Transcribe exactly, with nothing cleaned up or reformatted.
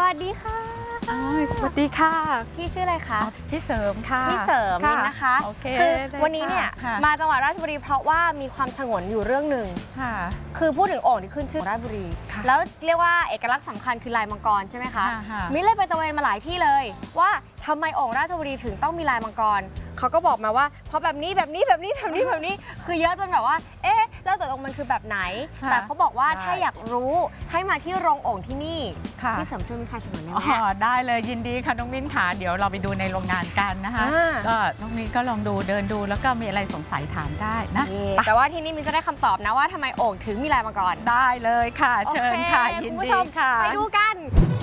วัสดีค่ะสวัสดีค่ะพี่ชื่ออะไรคะพี่เสริมค่ะพี่เสริมนี่นะคะคือวันนี้เนี่ยมาจังหวัดราชบุรีเพราะว่ามีความสงวนอยู่เรื่องหนึ่งคือพูดถึงโอ่งที่ขึ้นชื่อราชบุรีแล้วเรียกว่าเอกลักษณ์สำคัญคือลายมังกรใช่ไหมคะมิ้นเลยไปตระเวนมาหลายที่เลยว่าทำไมโอ่งราชบุรีถึงต้องมีลายมังกรเขาก็บอกมาว่าเพราะแบบนี้แบบนี้แบบนี้แบบนี้แบบนี้คือเยอะจนแบบว่าเอ๊ะแล้วตกลงมันคือแบบไหนแต่เขาบอกว่าถ้าอยากรู้ให้มาที่โรงโอ่งที่นี่พี่เสริมช่วยมิ้นพาชมหน่อยได้ไหมอ๋อได้เลยยินดีค่ะน้องมิ้นค่ะเดี๋ยวเราไปดูในโรงงานกันนะคะก็น้องมิ้นก็ลองดูเดินดูแล้วก็มีอะไรสงสัยถามได้นะแต่ว่าที่นี่มิ้นจะได้คำตอบนะว่าทำไมโอ่งถึงมีลายมังกรได้เลยค่ะเชิญค่ะยินดีค่ะไปดูกัน